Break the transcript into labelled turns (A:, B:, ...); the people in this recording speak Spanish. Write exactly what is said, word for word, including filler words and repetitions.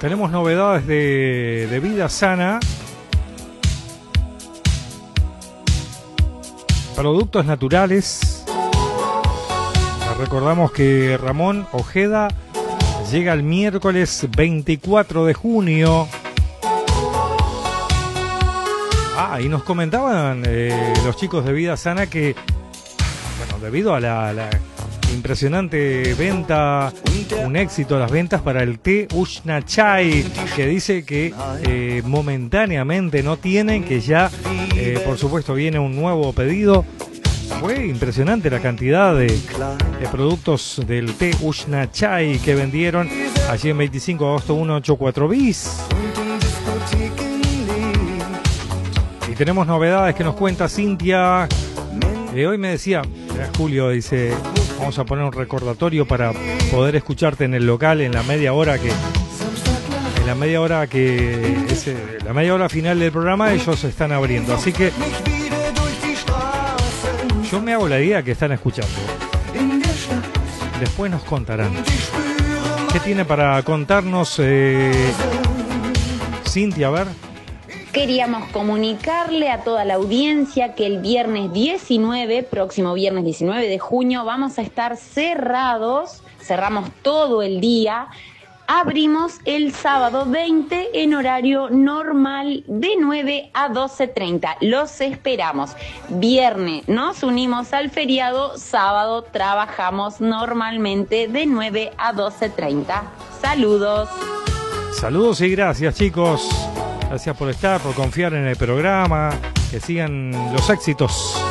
A: tenemos novedades de, de Vida Sana. Productos naturales. Recordamos que Ramón Ojeda llega el miércoles veinticuatro de junio. Ah, y nos comentaban eh, los chicos de Vida Sana que, bueno, debido a la, la impresionante venta, un éxito las ventas para el té Ushna Chai, que dice que eh, momentáneamente no tienen, que ya, eh, por supuesto, viene un nuevo pedido. Fue impresionante la cantidad de, de productos del té Ushna Chai que vendieron allí en veinticinco de agosto ciento ochenta y cuatro bis. Y tenemos novedades que nos cuenta Cintia. Eh, hoy me decía, Julio, dice, vamos a poner un recordatorio para poder escucharte en el local en la media hora que en la media hora que es eh, la media hora final del programa ellos están abriendo, así que yo me hago la idea que están escuchando. Después nos contarán qué tiene para contarnos eh, Cintia, a ver.
B: Queríamos comunicarle a toda la audiencia que el viernes diecinueve, próximo viernes diecinueve de junio, vamos a estar cerrados, cerramos todo el día, abrimos el sábado veinte en horario normal de nueve a doce treinta. Los esperamos. Viernes nos unimos al feriado, sábado trabajamos normalmente de nueve a doce treinta. Saludos.
A: Saludos y gracias, chicos. Gracias por estar, por confiar en el programa. Que sigan los éxitos.